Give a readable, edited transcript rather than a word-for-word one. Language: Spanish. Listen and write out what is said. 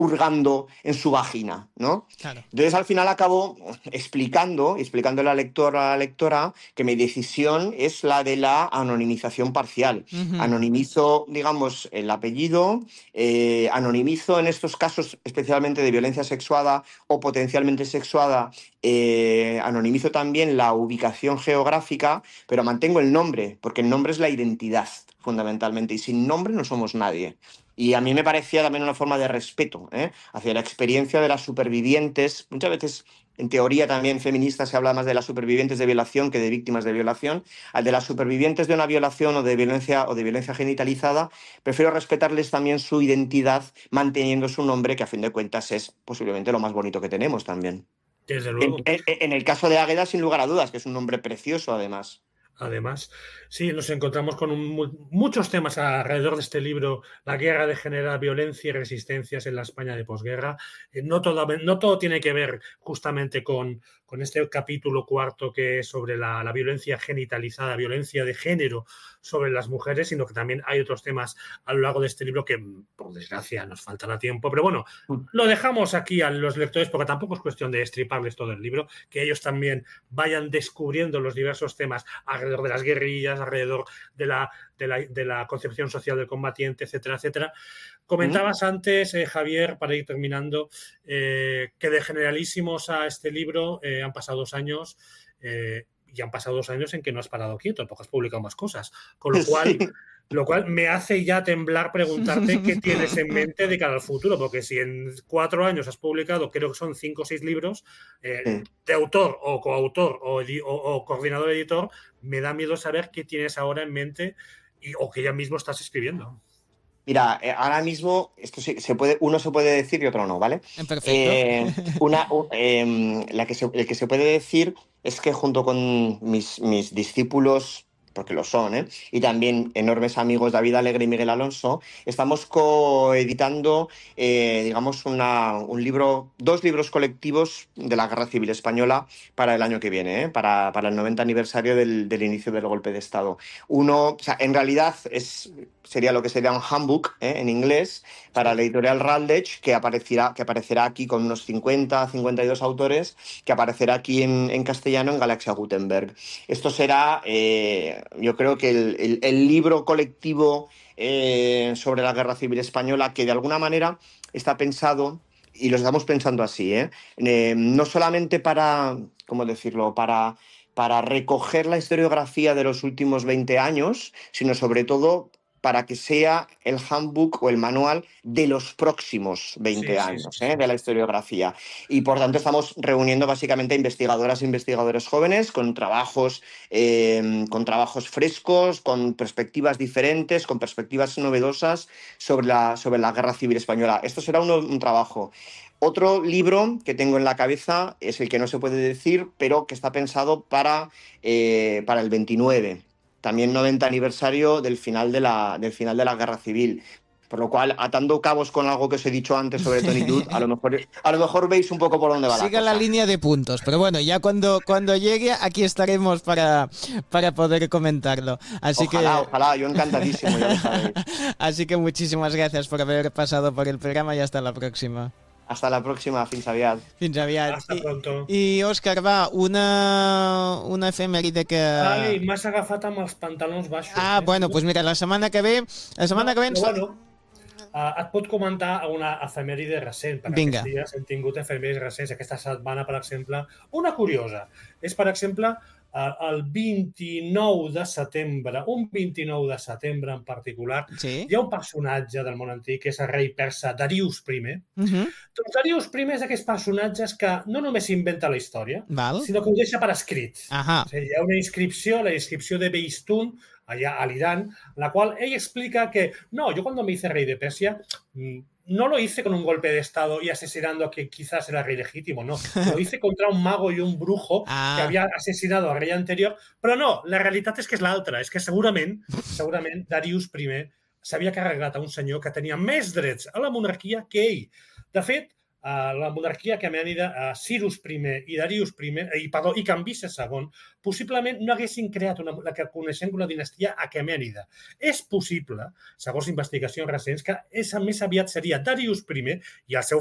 hurgando en su vagina, ¿no? Claro. Entonces, al final acabo explicándole a la lectora, que mi decisión es la de la anonimización parcial. Anonimizo, digamos, el apellido, anonimizo en estos casos, especialmente de violencia sexuada o potencialmente sexuada, anonimizo también la ubicación geográfica, pero mantengo el nombre, porque el nombre es la identidad, fundamentalmente, y sin nombre no somos nadie. Y a mí me parecía también una forma de respeto, hacia la experiencia de las supervivientes. Muchas veces, en teoría también feminista, se habla más de las supervivientes de violación que de víctimas de violación. Al de las supervivientes de una violación o de violencia genitalizada, prefiero respetarles también su identidad, manteniendo su nombre, que a fin de cuentas es posiblemente lo más bonito que tenemos también. Desde luego. En el caso de Águeda, sin lugar a dudas, que es un nombre precioso, además. Además, sí, nos encontramos con muchos temas alrededor de este libro. La guerra degenera violencia y resistencias en la España de posguerra. No todo tiene que ver justamente con este capítulo cuarto, que es sobre la violencia genitalizada, violencia de género sobre las mujeres, sino que también hay otros temas a lo largo de este libro que, por desgracia, nos faltará tiempo. Pero bueno, lo dejamos aquí a los lectores, porque tampoco es cuestión de destriparles todo el libro, que ellos también vayan descubriendo los diversos temas alrededor de las guerrillas, alrededor de la concepción social del combatiente, etcétera, etcétera. Comentabas antes, Javier, para ir terminando, que de generalísimos a este libro han pasado 2 años, y han pasado 2 años en que no has parado quieto, porque has publicado más cosas. Con lo cual, Sí. Lo cual me hace ya temblar preguntarte qué tienes en mente de cara al futuro, porque si en 4 años has publicado, creo que son 5 o 6 libros, de autor o coautor o coordinador editor, me da miedo saber qué tienes ahora en mente o que ya mismo estás escribiendo. Mira, ahora mismo esto sí, uno se puede decir y otro no, ¿vale? Perfecto. El que se puede decir es que junto con mis discípulos, porque lo son, y también enormes amigos David Alegre y Miguel Alonso, estamos coeditando, digamos, un libro, 2 libros colectivos de la Guerra Civil Española para el año que viene, para el 90 aniversario del inicio del golpe de Estado. Uno, o sea, en realidad sería lo que sería un handbook, en inglés, para la editorial Routledge, que aparecerá aquí con unos 52 autores, que aparecerá aquí en castellano en Galaxia Gutenberg. Esto será, yo creo que el libro colectivo sobre la Guerra Civil Española, que de alguna manera está pensado, y lo estamos pensando así, no solamente para, ¿cómo decirlo?, para recoger la historiografía de los últimos 20 años, sino sobre todo para que sea el handbook o el manual de los próximos 20 años, de la historiografía. Y por tanto estamos reuniendo básicamente a investigadoras e investigadores jóvenes con trabajos frescos, con perspectivas diferentes, con perspectivas novedosas sobre la Guerra Civil Española. Esto será un trabajo. Otro libro que tengo en la cabeza es el que no se puede decir, pero que está pensado para el 29. También 90 aniversario del final de la Guerra Civil. Por lo cual, atando cabos con algo que os he dicho antes sobre Tony Judd, a lo mejor veis un poco por dónde va la cosa. Siga la línea de puntos, pero bueno, ya cuando llegue, aquí estaremos para poder comentarlo. Así ojalá, yo encantadísimo, ya lo sabéis. Así que muchísimas gracias por haber pasado por el programa y hasta la próxima. Hasta la próxima, fins aviat. Fins aviat. Hasta pronto. I Òscar, va, una efemèride que... Ai, m'has agafat amb els pantalons baixos. Bueno, doncs mira, la setmana que ve... Bueno, et pot comentar una efemèride recent. Per Vinga. aquests dies hem tingut efemèrides recents. Aquesta setmana, per exemple, una curiosa. És, per exemple, el 29 de setembre, un 29 de setembre en particular, Sí. hi ha un personatge del món antic, que és el rei persa Darius I. Doncs Darius I és d'aquests personatges que no només inventa la història, sinó que ho deixa per escrit. Ajá. O sigui, hi ha una inscripció, la inscripció de Beistún, allá al Irán, en la cual ella explica que, no, yo cuando me hice rey de Persia, no lo hice con un golpe de estado y asesinando a quien quizás era rey legítimo, no. Lo hice contra un mago y un brujo que havia assassinat al rei anterior, però no, la realitat és que és l'altra, és que segurament Darius I s'havia carregat a un senyor que tenia més drets a la monarquia que ell. De fet, la monarquia aquemènida, Cyrus I i Darius i Cambises II, possiblement no haguessin creat la que coneixem com la dinastia aquemènida. És possible, segons investigacions recents, que més aviat seria Darius I i el seu